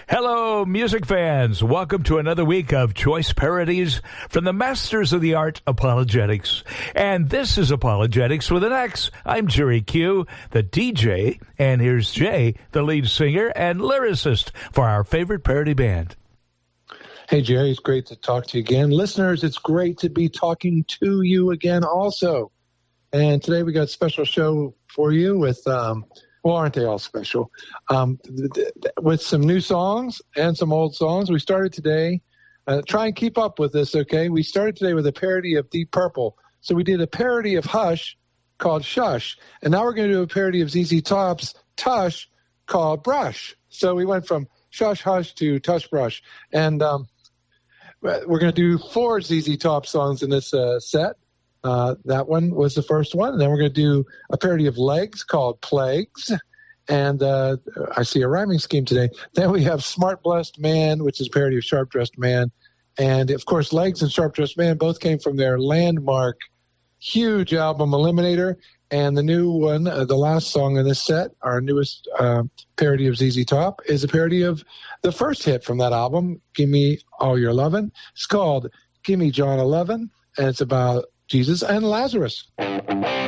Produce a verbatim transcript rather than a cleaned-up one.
Hello, music fans. Welcome to another week of Choice Parodies from the masters of the art, apologetics. And this is Apologetics with an X. I'm Jerry Q, the D J, and here's Jay, the lead singer and lyricist for our favorite parody band. Hey, Jerry, it's great to talk to you again. Listeners, it's great to be talking to you again also. And today we got a special show for you with... um Well, aren't they all special? Um, th- th- with some new songs and some old songs. We started today. Uh, try and keep up with this, okay? We started today with a parody of Deep Purple. So we did a parody of Hush called Shush. And now we're going to do a parody of Z Z Top's Tush called Brush. So we went from Shush Hush to Tush Brush. And um, we're going to do four Z Z Top songs in this uh, set. Uh, that one was the first one. And then we're going to do a parody of Legs called Plagues. And uh, I see a rhyming scheme today. Then we have Smart Blessed Man, which is a parody of Sharp Dressed Man. And, of course, Legs and Sharp Dressed Man both came from their landmark, huge album, Eliminator. And the new one, uh, the last song in this set, our newest uh, parody of Z Z Top, is a parody of the first hit from that album, Gimme All Your Lovin'. It's called Gimme John eleven, and it's about Jesus and Lazarus.